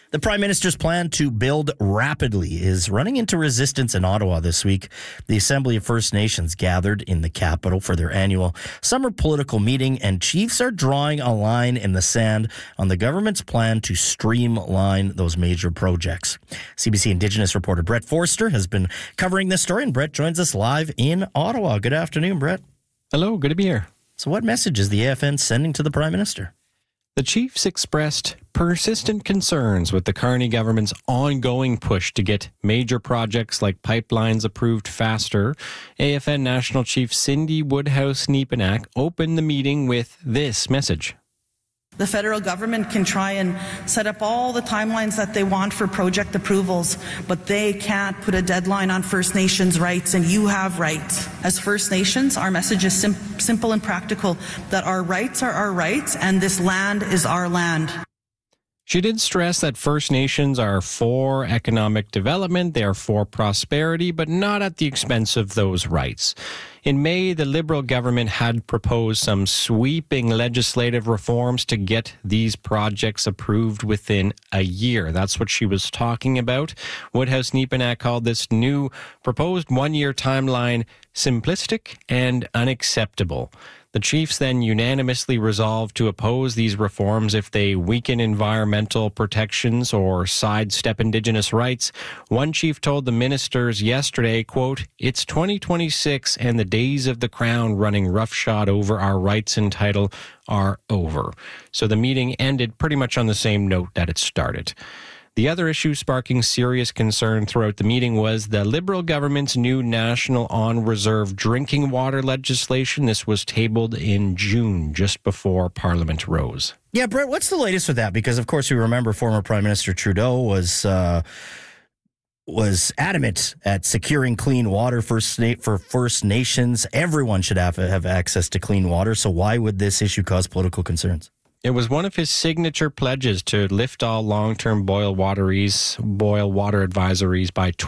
The Prime Minister's plan to build rapidly is running into resistance in Ottawa this week. The Assembly of First Nations gathered in the capital for their annual summer political meeting, and chiefs are drawing a line in the sand on the government's plan to streamline those major projects. CBC Indigenous reporter Brett Forster has been covering this story, and Brett joins us live in Ottawa. Good afternoon, Brett. Hello, good to be here. So what message is the AFN sending to the Prime Minister? The chiefs expressed persistent concerns with the Carney government's ongoing push to get major projects like pipelines approved faster. AFN National Chief Cindy Woodhouse-Nepinak opened the meeting with this message. The federal government can try and set up all the timelines that they want for project approvals, but they can't put a deadline on First Nations rights, and you have rights. As First Nations, our message is simple and practical, that our rights are our rights and this land is our land. She did stress that First Nations are for economic development, they are for prosperity, but not at the expense of those rights. In May, the Liberal government had proposed some sweeping legislative reforms to get these projects approved within a year. That's what she was talking about. Woodhouse-Nepinak called this new proposed one-year timeline simplistic and unacceptable. The chiefs then unanimously resolved to oppose these reforms if they weaken environmental protections or sidestep Indigenous rights. One chief told the ministers yesterday, quote, "It's 2026 and the days of the Crown running roughshod over our rights and title are over." So the meeting ended pretty much on the same note that it started. The other issue sparking serious concern throughout the meeting was the Liberal government's new national on-reserve drinking water legislation. This was tabled in June, just before Parliament rose. Yeah, Brett, what's the latest with that? Because, of course, we remember former Prime Minister Trudeau was adamant at securing clean water for First Nations. Everyone should have access to clean water. So why would this issue cause political concerns? It was one of his signature pledges to lift all long-term boil water advisories by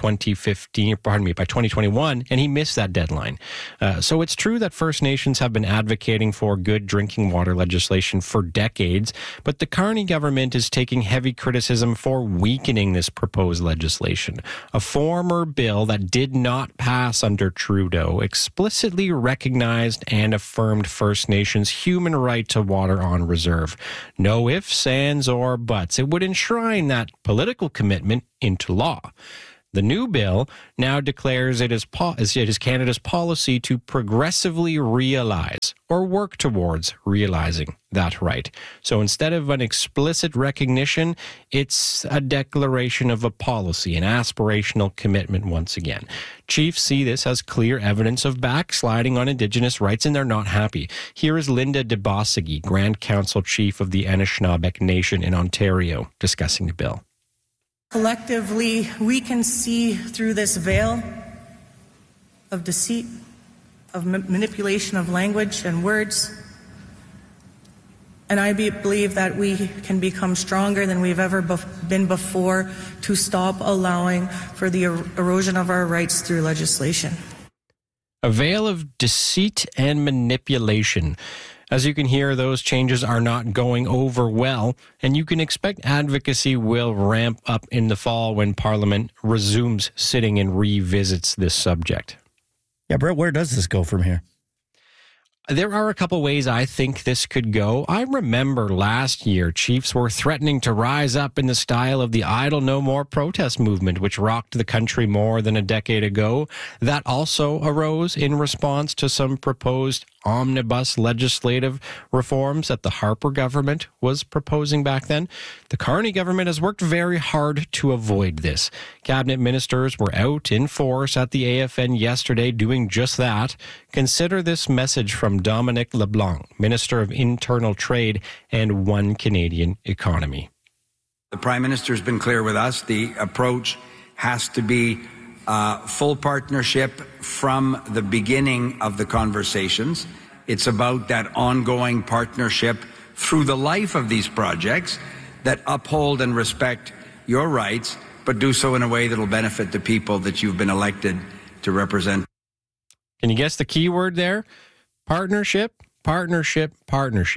2021, and he missed that deadline. So it's true that First Nations have been advocating for good drinking water legislation for decades, but the Carney government is taking heavy criticism for weakening this proposed legislation. A former bill that did not pass under Trudeau explicitly recognized and affirmed First Nations' human right to water on reserve. No ifs, ands, or buts. It would enshrine that political commitment into law. The new bill now declares it is Canada's policy to progressively realize or work towards realizing that right. So instead of an explicit recognition, it's a declaration of a policy, an aspirational commitment once again. Chiefs see this as clear evidence of backsliding on Indigenous rights, and they're not happy. Here is Linda DeBossigi, Grand Council Chief of the Anishinaabe Nation in Ontario, discussing the bill. Collectively, we can see through this veil of deceit, of manipulation of language and words, and I believe that we can become stronger than we've ever been before to stop allowing for the erosion of our rights through legislation. A veil of deceit and manipulation. As you can hear, those changes are not going over well, and you can expect advocacy will ramp up in the fall when Parliament resumes sitting and revisits this subject. Yeah, Brett, where does this go from here? There are a couple ways I think this could go. I remember last year, chiefs were threatening to rise up in the style of the Idle No More protest movement, which rocked the country more than a decade ago. That also arose in response to some proposed omnibus legislative reforms that the Harper government was proposing back then. The Carney government has worked very hard to avoid this. Cabinet ministers were out in force at the AFN yesterday doing just that. Consider this message from Dominic LeBlanc, Minister of Internal Trade and One Canadian Economy. The Prime Minister has been clear with us. The approach has to be full partnership from the beginning of the conversations. It's about that ongoing partnership through the life of these projects that uphold and respect your rights, but do so in a way that will benefit the people that you've been elected to represent. Can you guess the key word there? Partnership, partnership, partnership.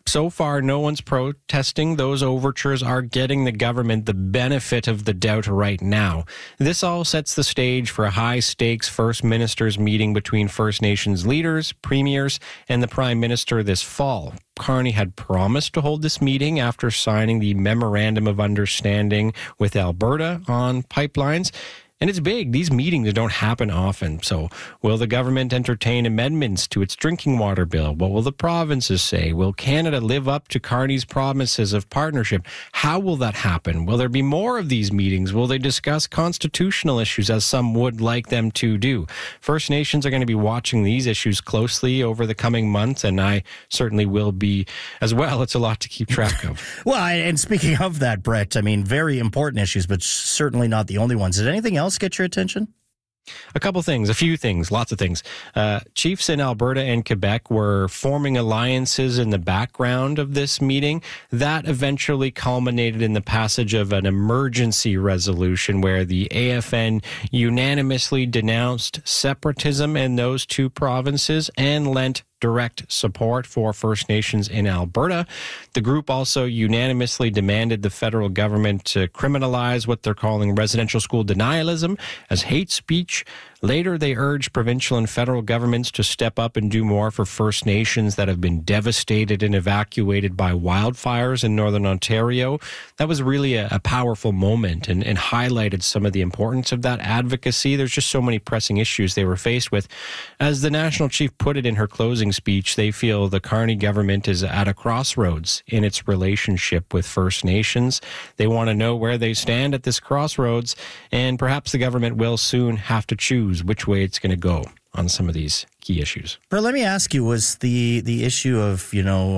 So far, no one's protesting. Those overtures are getting the government the benefit of the doubt right now. This all sets the stage for a high-stakes First Ministers meeting between First Nations leaders, premiers, and the Prime Minister this fall. Carney had promised to hold this meeting after signing the Memorandum of Understanding with Alberta on pipelines. And it's big. These meetings don't happen often. So will the government entertain amendments to its drinking water bill? What will the provinces say? Will Canada live up to Carney's promises of partnership? How will that happen? Will there be more of these meetings? Will they discuss constitutional issues as some would like them to do? First Nations are going to be watching these issues closely over the coming months, and I certainly will be as well. It's a lot to keep track of. Well, and speaking of that, Brett, I mean, very important issues, but certainly not the only ones. Did anything else get your attention? A couple things, a few things, lots of things. Chiefs in Alberta and Quebec were forming alliances in the background of this meeting. That eventually culminated in the passage of an emergency resolution where the AFN unanimously denounced separatism in those two provinces and lent direct support for First Nations in Alberta. The group also unanimously demanded the federal government to criminalize what they're calling residential school denialism as hate speech. Later, they urged provincial and federal governments to step up and do more for First Nations that have been devastated and evacuated by wildfires in Northern Ontario. That was really a powerful moment and highlighted some of the importance of that advocacy. There's just so many pressing issues they were faced with. As the National Chief put it in her closing speech, they feel the Carney government is at a crossroads in its relationship with First Nations. They want to know where they stand at this crossroads, and perhaps the government will soon have to choose which way it's going to go on some of these key issues. But let me ask you, was the issue of,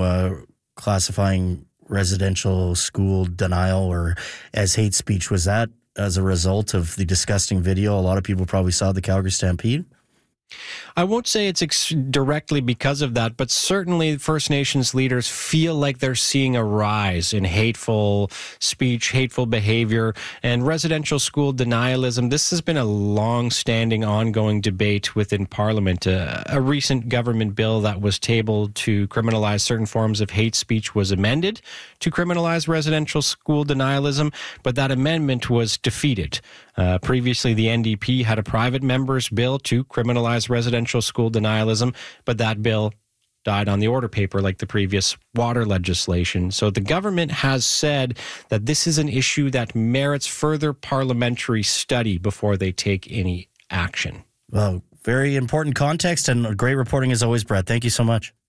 classifying residential school denial or as hate speech, was that as a result of the disgusting video a lot of people probably saw at the Calgary Stampede? I won't say it's directly because of that, but certainly First Nations leaders feel like they're seeing a rise in hateful speech, hateful behavior, and residential school denialism. This has been a long-standing, ongoing debate within Parliament. A recent government bill that was tabled to criminalize certain forms of hate speech was amended to criminalize residential school denialism, but that amendment was defeated. Previously, the NDP had a private member's bill to criminalize residential school denialism, but that bill died on the order paper like the previous water legislation. So the government has said that this is an issue that merits further parliamentary study before they take any action. Well, very important context and great reporting as always, Brett. Thank you so much.